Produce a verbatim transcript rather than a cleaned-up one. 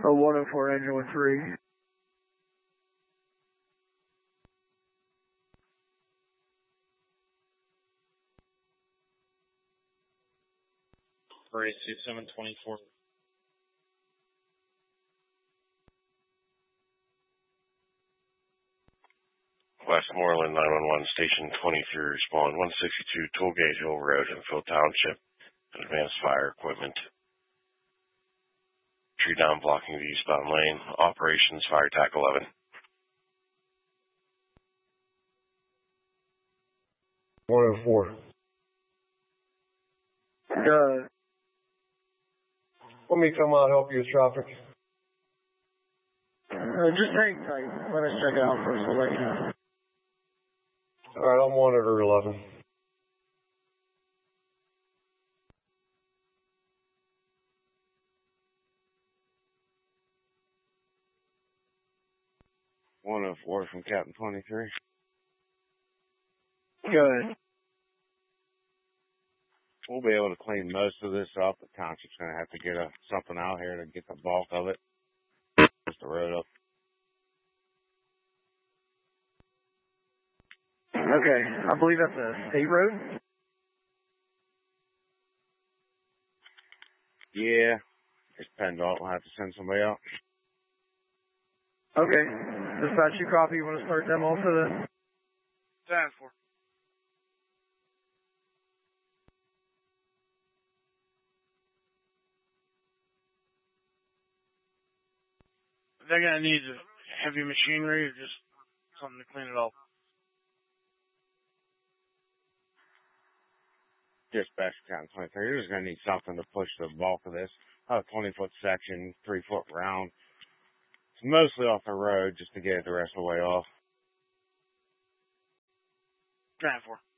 A one oh four engine with three. Three two seven twenty four. Westmoreland nine one one, Station twenty-three, respond one sixty-two Tollgate Hill Road, Enfield Township. Advanced fire equipment. Tree down blocking the eastbound lane. Operations Fire Tac eleven. one oh four. Good. Let me come out and help you with traffic. Uh, just hang tight. Let us check it out first. We'll let you know. Alright, I'll monitor eleven. one oh four from Captain twenty-three. Good. We'll be able to clean most of this up. The township's going to have to get a, something out here to get the bulk of it. Just the road up. Okay. I believe that's a state road. Yeah. It's PennDOT. We'll have to send somebody out. Okay. Dispatch, you copy. You want to start them off for the... ten four. They're going to need heavy machinery or just something to clean it up? Dispatch Captain twenty-three. You're just going to need something to push the bulk of this. A twenty-foot section, three-foot round. It's mostly off the road just to get it the rest of the way off. ten four.